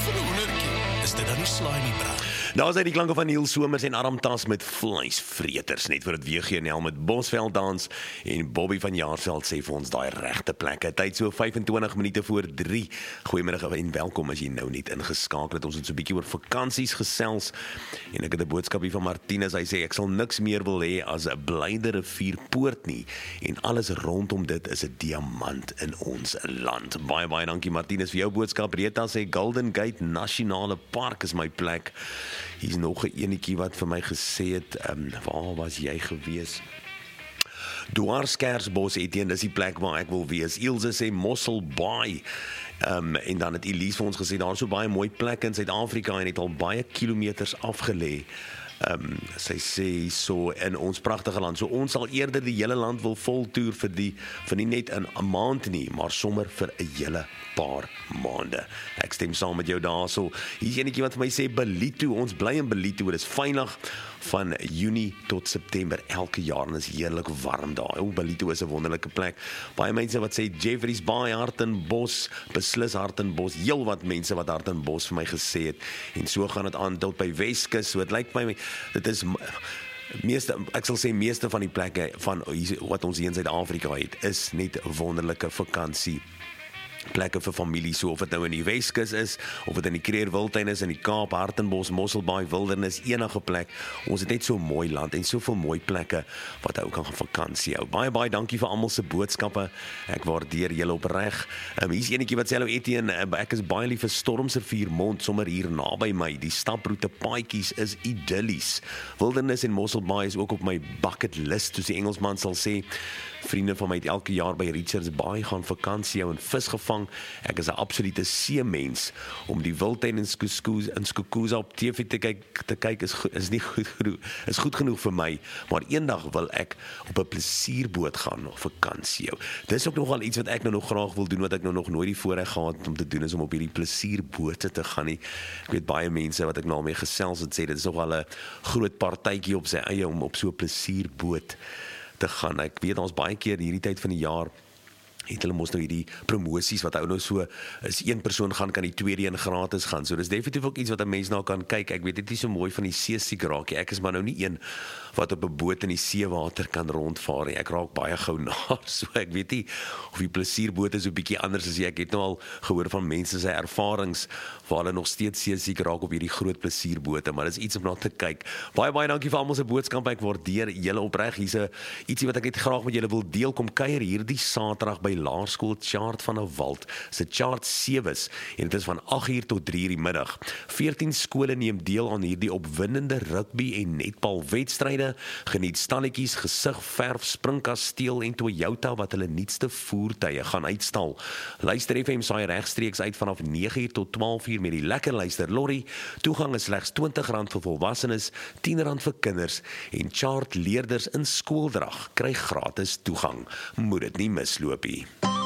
vir 'n hoendertjie. Is dit dan nie slaai nie, bra? Daar is hy die klanke van Niels Somers en Aram Tas met vleisvreters, net voor het WG en Hel met Bosveld dans en Bobby van Jaarsveld sê vir ons daai regte plekke. Tyd so 25 minute voor 3. Goeiemiddag en welkom as jy nou net ingeskakel het. Ons het so 'n bietjie oor vakansies gesels en ek het 'n boodskapie van Martinus. Hy sê ek sal niks meer wil hê as 'n Blyde rivier poort nie en alles rondom dit is 'n diamant in ons land. Baie dankie Martinus vir jou boodskap. Rita sê Golden Gate Nasionale Park is my plek. Hier's nog 'n enetjie wat vir my gesê het, waar was jy gewees? Dwarskersbos, Etienne, dis die plek waar ek wil wees. Ilse sê Mossel Bay. En dan het Elise vir ons gesê, daar is so baie mooi plekke in Suid-Afrika en het al baie kilometers afgelê. Sy sê so in ons pragtige land, so ons sal eerder die hele land wil voltoer vir nie net in 'n maand nie, maar sommer vir 'n hele paar maande. Ek stem saam met jou daarso. Hier's enetjie wat vir my sê Belito, ons bly in Belito, dit is veilig van Junie tot September elke jaar en is heerlik warm daar. Belito is 'n wonderlike plek. Baie mense wat sê Jeffreys Bay, Hartenbos, beslis Hartenbos, heel wat mense wat Hartenbos vir my gesê het. En so gaan dit aan tot by Weskus. So dit lyk vir my dit is ek sal sê meeste van die plekke van wat ons hier in Suid-Afrika het, is net wonderlike vakansie plekke vir familie, so of dit nou in die Weskus is, of dit in die Kruger Wildtuin is, in die Kaap, Hartenbos, Mosselbaai, Wildernis, enige plek. Ons het net so mooi land en soveel mooi plekke wat ou kan gaan vakansie hou. Baie dankie vir almal se boodskappe. Ek waardeer julle opreg. Hier's enetjie wat sê hallo Etienne, ek is baie lief vir Stormsriviermond sommer hier naby my. Die staproete paadjies is idillies. Wildernis en Mosselbaai is ook op my bucket list, soos die Engelsman sal sê. Vriende van my het elke jaar by Richards Bay gaan vakansie hou en vis gevang. Ek is 'n absolute seemens. Om die wildtuin in Skukuza op TV te kyk is nie goed genoeg. Is goed genoeg vir my, maar eendag wil ek op 'n plesierboot gaan op vakansie hou. Dis ook nogal iets wat ek nou nog graag wil doen, wat ek nou nog nooit die voorreg gehad het om te doen, is om op hierdie plesierbote te gaan nie. Ek weet baie mense wat ek nou mee gesels het sê dit is nogal 'n groot partytjie op sy eie om op so 'n plesierboot te gaan. Ek weet ons baie keer hierdie tyd van die jaar het hulle mos nou hierdie promosies wat ou nou so is een persoon gaan kan die tweede een gratis gaan. So dis definitief ook iets wat 'n mens nou kan kyk. Ek weet dit is so mooi van die see siek raak. Ek is maar nou nie een wat op 'n boot in die seewater kan rondvaar nie. Ek raak baie gou na. So ek weet nie of die plesierbote so 'n bietjie anders is. Ek het nou al gehoor van mense se ervarings waar hulle nog steeds see siek raak op hierdie groot plesierbote, maar dis iets om na te kyk. Baie dankie vir almal se boodskappe. Ek waardeer julle opreg. Hier's ietsie wat ek net graag met julle wil deel. Kom kuier hierdie Saterdag by Laerskool Chart van 'n Wald. Se Chart 7 en dit is van 8:00 tot 3:00 die middag. 14 skole neem deel aan hierdie opwindende rugby en netbal wedstryde. Geniet stalletjies, gesigverf, springkasteel en Toyota wat hulle nuutste voertuie gaan uitstal. Luister FM saai regstreeks uit vanaf 9:00 tot 12:00 met die lekker luister lorry. Toegang is slegs R20 vir volwassenes, R10 vir kinders en Chart leerders in skooldrag kry gratis toegang. Moet dit nie misloop nie.